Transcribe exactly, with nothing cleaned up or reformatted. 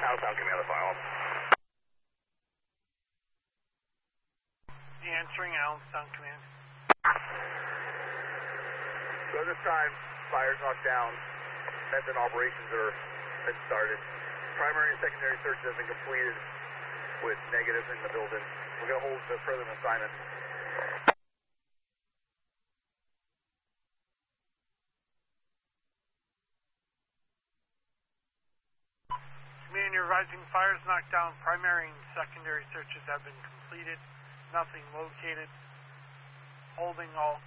Southbound command the file. Answering Allenstown command. So this time, fire's knocked down. Method operations are been started. Primary and secondary searches have been completed with negatives in the building. We're going to hold the further assignment. Command, you're advising fires knocked down. Primary and secondary searches have been completed. Nothing located. Holding all